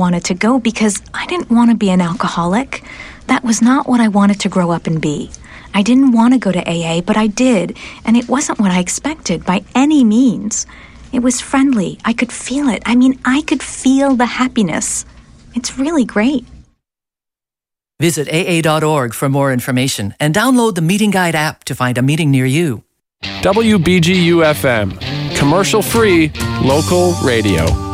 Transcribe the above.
wanted to go because I didn't want to be an alcoholic. That was not what I wanted to grow up and be. I didn't want to go to AA, but I did, and it wasn't what I expected by any means. It was friendly. I could feel it. I could feel the happiness. It's really great. Visit AA.org for more information and download the Meeting Guide app to find a meeting near you. WBGU-FM, commercial-free, local radio.